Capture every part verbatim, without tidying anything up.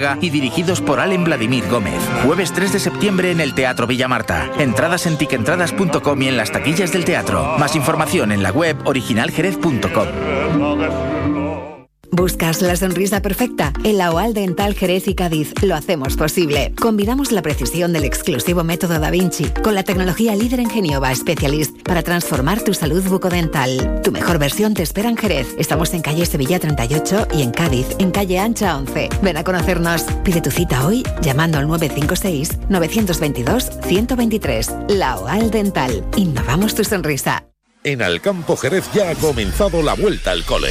y dirigidos por Allen Vladimir Gómez. Jueves tres de septiembre en el Teatro Villa Marta. Entradas en tiquentradas punto com y en las taquillas del teatro. Más información en la web original jerez punto com. ¿Buscas la sonrisa perfecta? En la OAL Dental Jerez y Cádiz lo hacemos posible. Combinamos la precisión del exclusivo método Da Vinci con la tecnología líder en Genioba Specialist para transformar tu salud bucodental. Tu mejor versión te espera en Jerez. Estamos en calle Sevilla treinta y ocho y en Cádiz, en calle Ancha once. Ven a conocernos. Pide tu cita hoy llamando al nueve cinco seis, nueve dos dos, uno cero dos tres. La OAL Dental. Innovamos tu sonrisa. En Alcampo Jerez ya ha comenzado la vuelta al cole.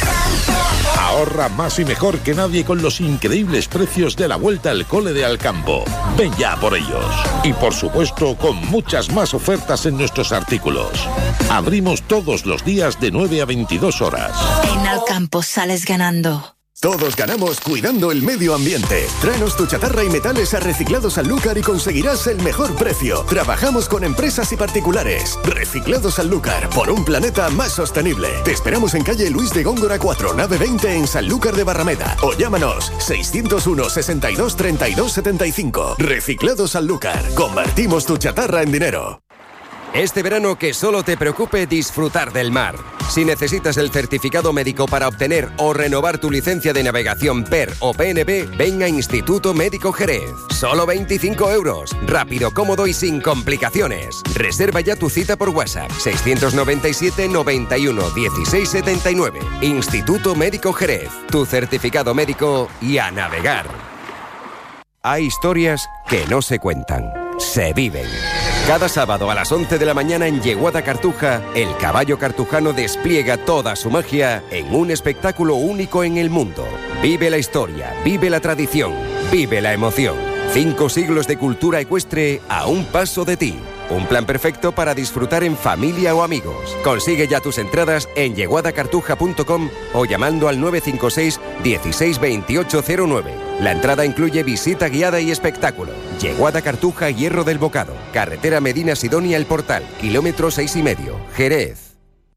Ahorra más y mejor que nadie con los increíbles precios de la vuelta al cole de Alcampo. Ven ya por ellos. Y por supuesto con muchas más ofertas en nuestros artículos. Abrimos todos los días de nueve a veintidós horas. En Alcampo sales ganando. Todos ganamos cuidando el medio ambiente. Tráenos tu chatarra y metales a Reciclados Sanlúcar y conseguirás el mejor precio. Trabajamos con empresas y particulares. Reciclados Sanlúcar, por un planeta más sostenible. Te esperamos en calle Luis de Góngora cuatro, nave veinte en Sanlúcar de Barrameda. O llámanos seiscientos uno, sesenta y dos, treinta y dos, setenta y cinco. Reciclados Sanlúcar. Convertimos tu chatarra en dinero. Este verano que solo te preocupe disfrutar del mar. Si necesitas el certificado médico para obtener o renovar tu licencia de navegación P E R o P N B, ven a Instituto Médico Jerez. Solo veinticinco euros. Rápido, cómodo y sin complicaciones. Reserva ya tu cita por WhatsApp. seiscientos noventa y siete, noventa y uno, dieciséis setenta y nueve. Instituto Médico Jerez. Tu certificado médico y a navegar. Hay historias que no se cuentan, se viven. Cada sábado a las once de la mañana en Yeguada Cartuja, el caballo cartujano despliega toda su magia en un espectáculo único en el mundo. Vive la historia, vive la tradición, vive la emoción. Cinco siglos de cultura ecuestre a un paso de ti. Un plan perfecto para disfrutar en familia o amigos. Consigue ya tus entradas en yeguada cartuja punto com o llamando al nueve cinco seis, dieciséis, veintiocho cero nueve. La entrada incluye visita guiada y espectáculo. Yeguada Cartuja, Hierro del Bocado. Carretera Medina Sidonia El Portal. Kilómetro seis y medio. Jerez.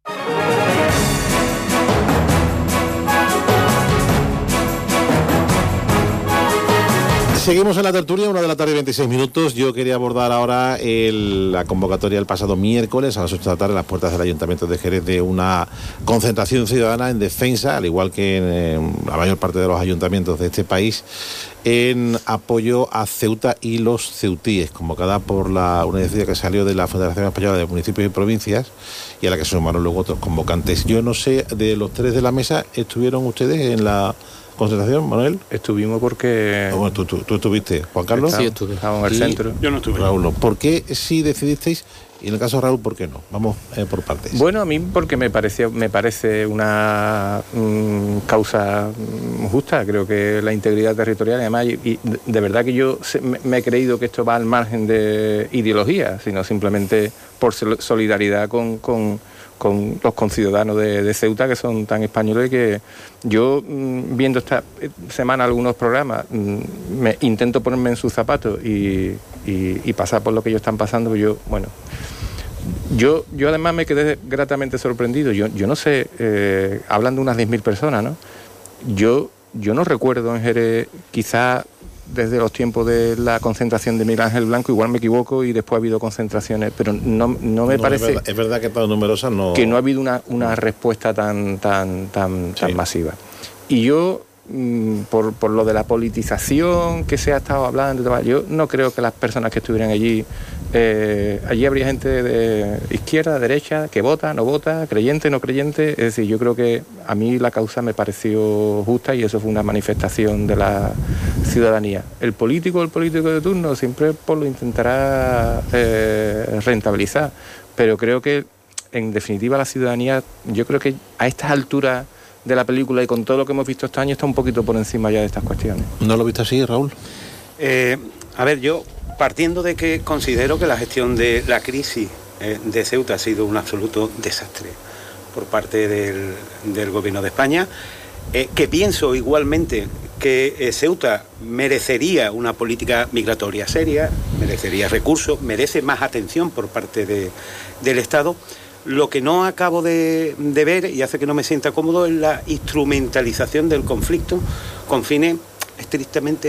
Seguimos en la tertulia, una de la tarde y veintiséis minutos. Yo quería abordar ahora el, la convocatoria el pasado miércoles a las ocho de la tarde en las puertas del Ayuntamiento de Jerez de una concentración ciudadana en defensa, al igual que en, en la mayor parte de los ayuntamientos de este país, en apoyo a Ceuta y los ceutíes, convocada por la, una iniciativa que salió de la Federación Española de Municipios y Provincias y a la que se sumaron luego otros convocantes. Yo no sé, de los tres de la mesa, ¿estuvieron ustedes en la concentración, Manuel? Estuvimos porque... Oh, bueno, tú, tú, tú estuviste, Juan Carlos. Sí, estuve. Estábamos en el centro. Yo no estuve. Raúl, no. ¿Por qué sí decidisteis? Y en el caso de Raúl, ¿por qué no? Vamos eh, por partes. Bueno, a mí porque me parece, me parece una mm, causa mm, justa. Creo que la integridad territorial, además, y, y de verdad que yo se, me, me he creído que esto va al margen de ideología, sino simplemente por solidaridad con... con con los conciudadanos de, de Ceuta, que son tan españoles que yo, mmm, viendo esta semana algunos programas, mmm, me intento ponerme en sus zapatos y, y, y pasar por lo que ellos están pasando. Yo, bueno, yo, yo además me quedé gratamente sorprendido. Yo, yo no sé, eh, hablan de unas diez mil personas, ¿no? Yo, yo no recuerdo en Jerez, quizá desde los tiempos de la concentración de Miguel Ángel Blanco, igual me equivoco y después ha habido concentraciones, pero no, no me no, parece... Es verdad, es verdad que tan numerosas no... Que no ha habido una, una respuesta tan, tan, tan, tan sí. masiva. Y yo, mmm, por, por lo de la politización que se ha estado hablando, yo no creo que las personas que estuvieran allí... Eh, allí habría gente de izquierda, derecha, que vota, no vota, creyente, no creyente. Es decir, yo creo que a mí la causa me pareció justa y eso fue una manifestación de la ciudadanía. El político, el político de turno siempre pues, lo intentará eh, rentabilizar, pero creo que en definitiva la ciudadanía, yo creo que a estas alturas de la película y con todo lo que hemos visto este año está un poquito por encima ya de estas cuestiones. ¿No lo viste así, Raúl? Eh, a ver, yo... Partiendo de que considero que la gestión de la crisis eh, de Ceuta ha sido un absoluto desastre por parte del, del Gobierno de España, eh, que pienso igualmente que eh, Ceuta merecería una política migratoria seria, merecería recursos, merece más atención por parte de, del Estado. Lo que no acabo de, de ver y hace que no me sienta cómodo es la instrumentalización del conflicto con fines estrictamente